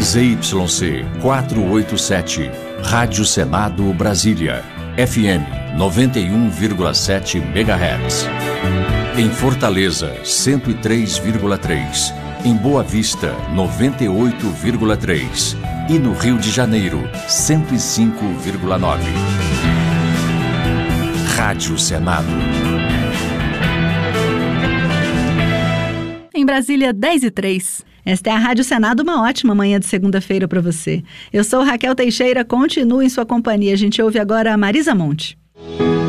ZYC 487, Rádio Senado Brasília, FM 91,7 MHz. Em Fortaleza, 103,3. Em Boa Vista, 98,3. E no Rio de Janeiro, 105,9. Rádio Senado. Em Brasília, 10h03. Esta é a Rádio Senado, uma ótima manhã de segunda-feira para você. Eu sou Raquel Teixeira, continuo em sua companhia. A gente ouve agora a Marisa Monte.